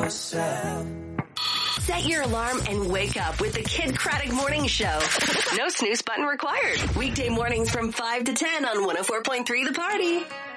myself. Set your alarm and wake up with the Kid Craddock Morning Show. No snooze button required. Weekday mornings from 5 to 10 on 104.3 The Party.